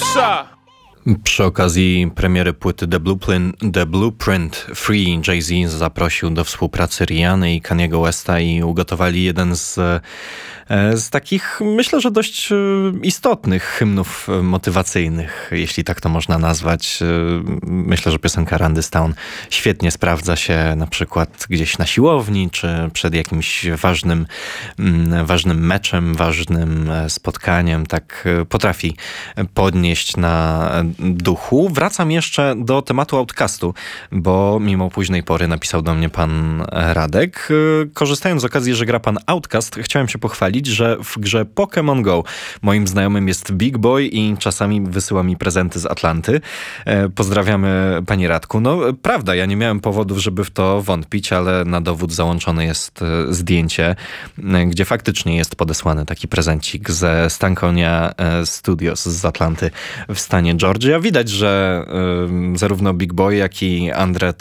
dusza. Przy okazji premiery płyty The Blueprint Free Jay-Z zaprosił do współpracy Rihany i Kaniego Westa i ugotowali jeden z takich, myślę, że dość istotnych hymnów motywacyjnych, jeśli tak to można nazwać. Myślę, że piosenka Randy's Town świetnie sprawdza się na przykład gdzieś na siłowni, czy przed jakimś ważnym meczem, ważnym spotkaniem. Tak potrafi podnieść na duchu. Wracam jeszcze do tematu Outcastu, bo mimo późnej pory napisał do mnie pan Radek. Korzystając z okazji, że gra pan Outcast, chciałem się pochwalić, że w grze Pokémon Go moim znajomym jest Big Boy i czasami wysyła mi prezenty z Atlanty. Pozdrawiamy, panie Radku. No prawda, ja nie miałem powodów, żeby w to wątpić, ale na dowód załączone jest zdjęcie, gdzie faktycznie jest podesłany taki prezencik ze Stankonia Studios z Atlanty w stanie Georgia. Widać, że zarówno Big Boy, jak i Andre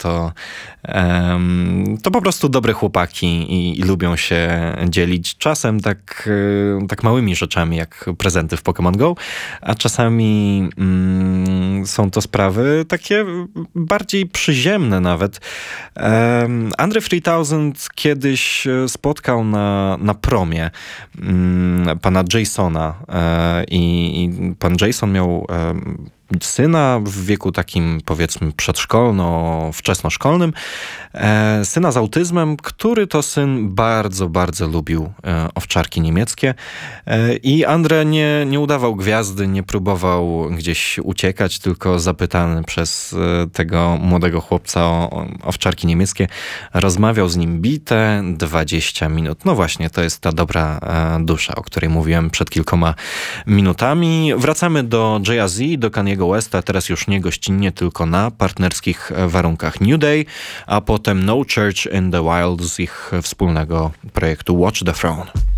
to po prostu dobre chłopaki i lubią się dzielić czasem tak małymi rzeczami jak prezenty w Pokémon Go, a czasami są to sprawy takie bardziej przyziemne nawet. Andre 3000 kiedyś spotkał na promie pana Jasona i pan Jason miał syna w wieku takim, powiedzmy, przedszkolno-wczesnoszkolnym, syna z autyzmem, który to syn bardzo, bardzo lubił owczarki niemieckie i Andre nie udawał gwiazdy, nie próbował gdzieś uciekać, tylko zapytany przez tego młodego chłopca o owczarki niemieckie, rozmawiał z nim bite 20 minut. No właśnie, to jest ta dobra dusza, o której mówiłem przed kilkoma minutami. Wracamy do Jay-Z, do Kaniego Westa, teraz już nie gościnnie, tylko na partnerskich warunkach. New Day, a potem No Church in the Wild z ich wspólnego projektu Watch the Throne.